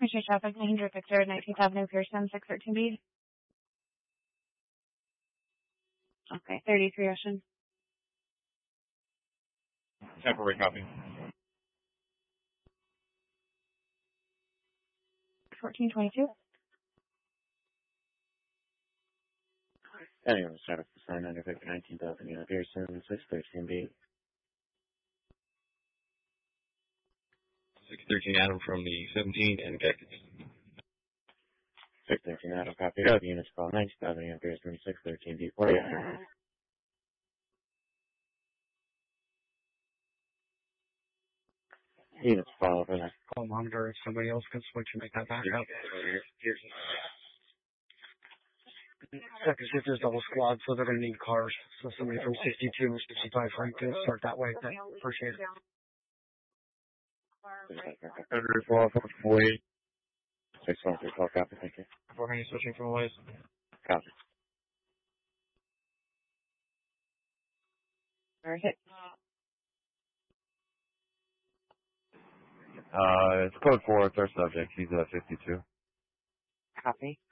Commissioner Traffic, 900 Victor, 19th Avenue, Pearson, 613B. Okay, 33 Ocean. Temporary copy. 1422. Anyone traffic for sign 900 Victor, 19th Avenue, Pearson, 613B. 613 Adam from the 17 and Cactus. 613 Adam, copy. The units call 19th Avenue, Pearson, 613B. 48. Units follow over that. Call monitor if somebody else can switch and make that back up. Second shift is double squad, so they're going to need cars. So somebody from 62 and 65 Frank can start that way. Appreciate it. 48. 613, call, copy, thank you. Before any switching from ways. Copy. Hit. It's code 4, third subject. He's 52. Copy.